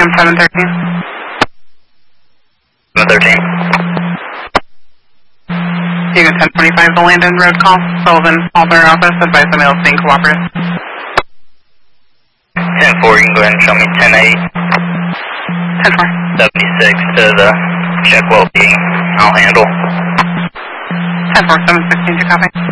am 713. 713. Unit 1025, the Landon Road call. Sullivan, Alder office, advise the mail is being cooperative. 10-4, you can go ahead and show me 10-8. 10-4. 76 to the check well being. I'll handle. 10-4, 716, you copy?